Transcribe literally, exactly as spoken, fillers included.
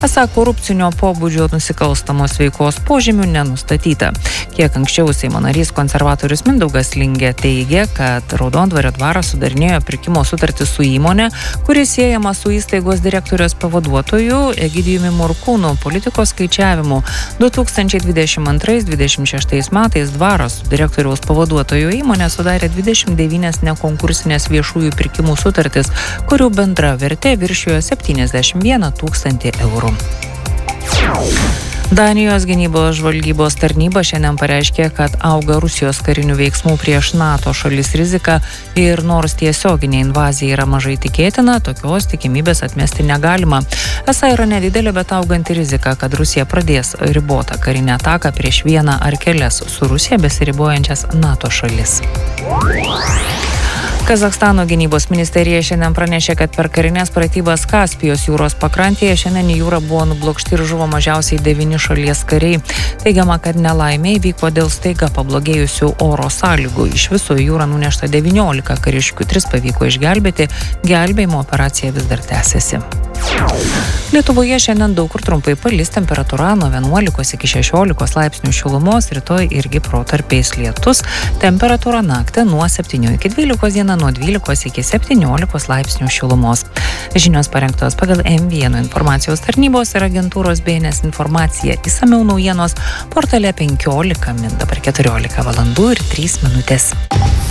Esą korupcinio pobūdžio nusikalstamos veikos požymių nenustatyta. Kiek anksčiau Seimo narys konservatorius Mindaugas Lingė teigia, kad Raudondvario dvaras sudarinėjo pirkimo sutartį su įmonė, kuris siejama su įstaigos direktoriaus pavaduotoju Egidijumi Morkūnu politikos skaičiavimu. du tūkstančiai dvidešimt antrais dvidešimt šeštais metais dvaras su direktoriaus pavaduotojo įmonė sudarė dvidešimt devynias nekonkursinės viešųjų pirkimų sutartis, kurių bendra vertė viršijo septyniasdešimt vieną tūkstantį eurų. Danijos gynybos žvalgybos tarnyba šiandien pareiškė, kad auga Rusijos karinių veiksmų prieš NATO šalis rizika ir nors tiesioginė invazija yra mažai tikėtina, tokios tikimybės atmesti negalima. Esą yra nedidelė, bet auganti rizika, kad Rusija pradės ribotą karinę ataką prieš vieną ar kelias su Rusija besiribojančias NATO šalis. Kazachstano gynybos ministerija šiandien pranešė, kad per karinės pratybas Kaspijos jūros pakrantėje šiandien į jūrą buvo nublokšti ir žuvo mažiausiai devyni šalies kariai. Teigiama, kad nelaimė įvyko dėl staiga pablogėjusių oro sąlygų. Iš viso į jūrą nunešta devyniolika kariškių, tris pavyko išgelbėti, gelbėjimo operacija vis dar tęsiasi. Lietuvoje šiandien daug kur trumpai palis, temperatūra nuo vienuolikos iki šešiolikos laipsnių šilumos, rytoj irgi protarpiais lietus, temperatūra naktį nuo septynių iki dvylikos, diena nuo dvylikos iki septyniolikos laipsnių šilumos. Žinios parengtos pagal M vienas informacijos tarnybos ir agentūros B N S informacija. Išsamiau naujienos portale penkiolika min, dabar keturiolika valandų ir trys minutės.